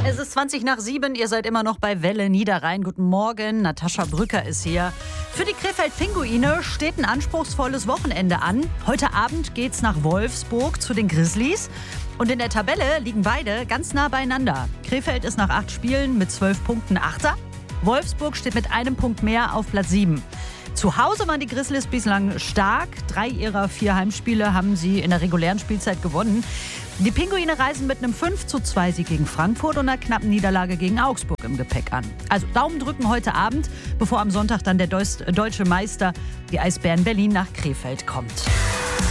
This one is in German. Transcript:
Es ist 7:20, ihr seid immer noch bei Welle Niederrhein. Guten Morgen, Natascha Brücker ist hier. Für die Krefeld-Pinguine steht ein anspruchsvolles Wochenende an. Heute Abend geht's nach Wolfsburg zu den Grizzlies. Und in der Tabelle liegen beide ganz nah beieinander. Krefeld ist nach 8 Spielen mit 12 Punkten Achter. Wolfsburg steht mit einem Punkt mehr auf Platz 7. Zu Hause waren die Grizzlies bislang stark. 3 ihrer 4 Heimspiele haben sie in der regulären Spielzeit gewonnen. Die Pinguine reisen mit einem 5:2 Sieg gegen Frankfurt und einer knappen Niederlage gegen Augsburg im Gepäck an. Also Daumen drücken heute Abend, bevor am Sonntag dann der deutsche Meister, die Eisbären Berlin, nach Krefeld kommt.